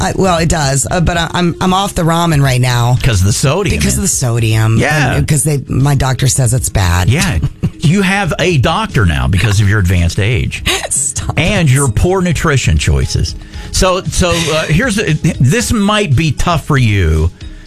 Well, it does, but I'm off the ramen right now because of the sodium. Because of the sodium. Yeah. Because my doctor says it's bad. Yeah. You have a doctor now because of your advanced age. Stop and it. your poor nutrition choices. So this might be tough for you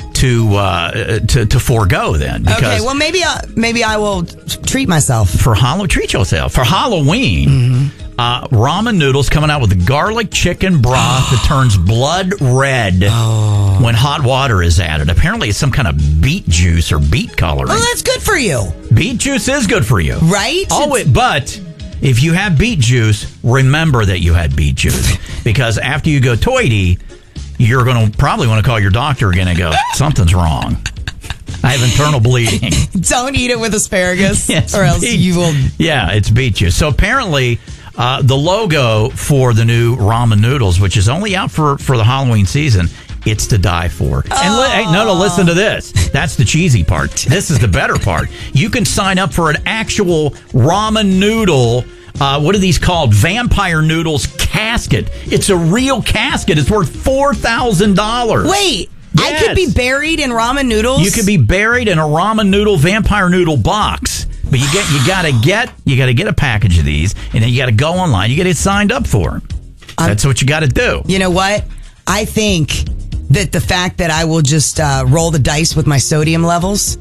to forego then. Because okay, well maybe I will treat myself. Treat yourself. For Halloween, ramen noodles coming out with a garlic chicken broth that turns blood red when hot water is added. Apparently it's some kind of beet juice or beet coloring. Oh, that's good for you. Beet juice is good for you. Right? But if you have beet juice, remember that you had beet juice. Because after you go toity, you're going to probably want to call your doctor again and go, something's wrong. I have internal bleeding. Don't eat it with asparagus Yes, or else you will. Yeah, it's beet juice. So apparently the logo for the new ramen noodles, which is only out for the Halloween season, it's to die for. And listen to this. That's the cheesy part. This is the better part. You can sign up for an actual ramen noodle. What are these called? Vampire Noodles casket. It's a real casket. It's worth $4,000. Wait, yes. I could be buried in ramen noodles? You could be buried in a ramen noodle, vampire noodle box. But you gotta get a package of these, and then you gotta go online. You gotta get signed up for them. That's what you gotta do. You know what? I think that the fact that I will just roll the dice with my sodium levels,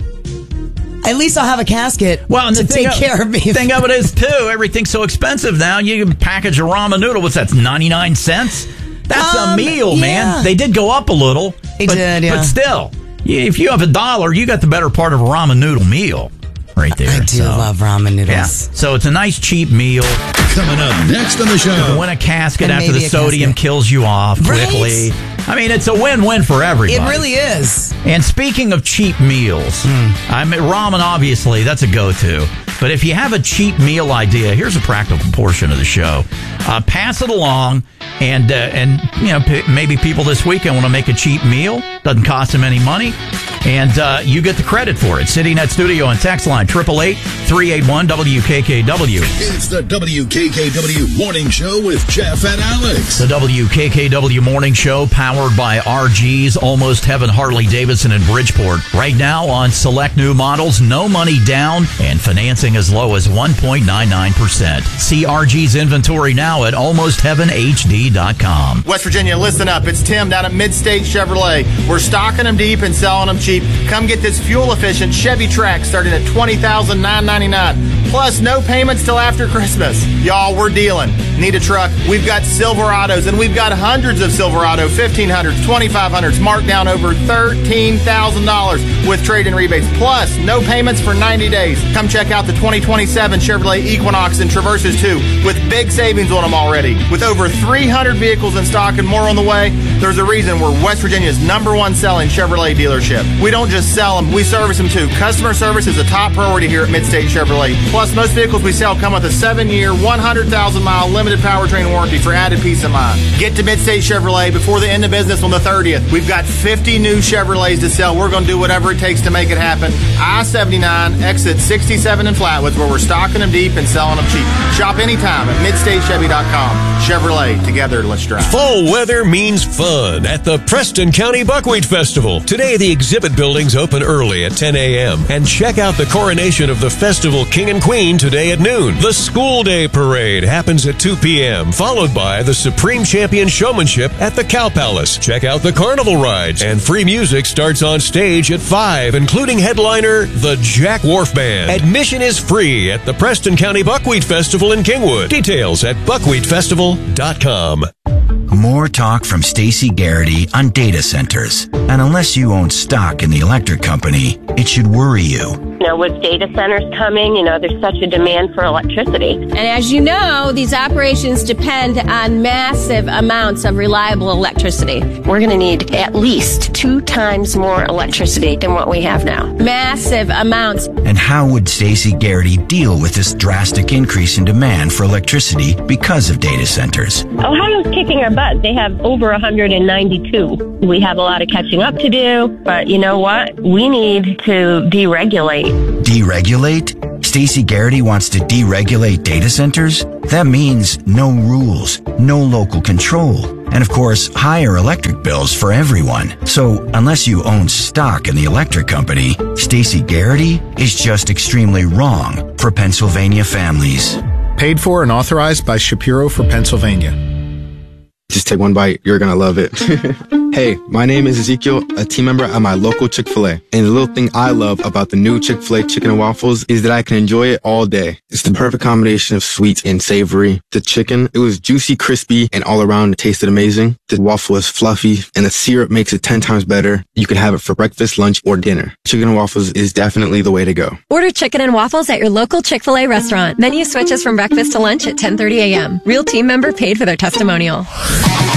at least I'll have a casket to take care of me. The thing of it is, too, everything's so expensive now. You can package a ramen noodle. What's that, 99 cents? That's a meal, man. They did go up a little. But still, if you have $1, you got the better part of a ramen noodle meal right there. I do love ramen noodles. Yeah. So it's a nice, cheap meal. Coming up next on the show. Win a casket after the sodium kills you off quickly. Right? I mean, it's a win-win for everybody. It really is. And speaking of cheap meals, ramen, obviously, that's a go-to. But if you have a cheap meal idea, here's a practical portion of the show. Pass it along, and maybe people this weekend want to make a cheap meal. Doesn't cost them any money. And you get the credit for it. CityNet Studio and text line 888-381-WKKW. It's the WKKW Morning Show with Jeff and Alex. The WKKW Morning Show powered by RG's Almost Heaven Harley-Davidson in Bridgeport. Right now on select new models, no money down and financing as low as 1.99%. See RG's inventory now at almostheavenhd.com. West Virginia, listen up. It's Tim down at Midstate Chevrolet. We're stocking them deep and selling them cheap. Come get this fuel-efficient Chevy Trax starting at $20,999. Plus, no payments till after Christmas. Y'all, we're dealing. Need a truck? We've got Silverados, and we've got hundreds of Silverado 1500s, 2500s, marked down over $13,000 with trade-in rebates. Plus, no payments for 90 days. Come check out the 2027 Chevrolet Equinox and Traverses 2 with big savings on them already. With over 300 vehicles in stock and more on the way, there's a reason we're West Virginia's #1 selling Chevrolet dealership. We don't just sell them, we service them too. Customer service is a top priority here at Midstate Chevrolet. Plus, most vehicles we sell come with a 7-year, 100,000-mile limited powertrain warranty for added peace of mind. Get to Midstate Chevrolet before the end of business on the 30th. We've got 50 new Chevrolets to sell. We're going to do whatever it takes to make it happen. I-79, exit 67 in Flatwoods, where we're stocking them deep and selling them cheap. Shop anytime at MidstateChevy.com. Chevrolet, together, let's drive. Fall weather means fun at the Preston County Buckwheat Festival. Today, the exhibit buildings open early at 10 a.m. And check out the coronation of the festival King and Queen today at noon. The School Day Parade happens at 2 p.m., followed by the Supreme Champion Showmanship at the Cow Palace. Check out the Carnival rides, and free music starts on stage at 5, including headliner the Jack Wharf Band. Admission is free at the Preston County Buckwheat Festival in Kingwood. Details at buckwheatfestival.com. More talk from Stacey Garrity on data centers. And unless you own stock in the electric company, it should worry you. With data centers coming, there's such a demand for electricity. And as you know, these operations depend on massive amounts of reliable electricity. We're going to need at least 2 times more electricity than what we have now. Massive amounts. And how would Stacey Garrity deal with this drastic increase in demand for electricity because of data centers? Ohio's kicking our butt. They have over 192. We have a lot of catching up to do, but you know what? We need to deregulate. Deregulate? Stacey Garrity wants to deregulate data centers? That means no rules, no local control, and of course, higher electric bills for everyone. So, unless you own stock in the electric company, Stacey Garrity is just extremely wrong for Pennsylvania families. Paid for and authorized by Shapiro for Pennsylvania. Just take one bite. You're going to love it. Hey, my name is Ezekiel, a team member at my local Chick-fil-A. And the little thing I love about the new Chick-fil-A chicken and waffles is that I can enjoy it all day. It's the perfect combination of sweet and savory. The chicken, it was juicy, crispy, and all around it tasted amazing. The waffle is fluffy, and the syrup makes it 10 times better. You can have it for breakfast, lunch, or dinner. Chicken and waffles is definitely the way to go. Order chicken and waffles at your local Chick-fil-A restaurant. Menu switches from breakfast to lunch at 10:30 a.m. Real team member paid for their testimonial.